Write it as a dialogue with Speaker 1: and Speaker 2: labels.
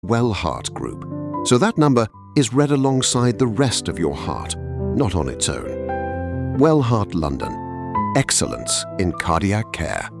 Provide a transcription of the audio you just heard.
Speaker 1: Well Heart Group, so that number is read alongside the rest of your heart, not on its own. Well Heart London. Excellence in cardiac care.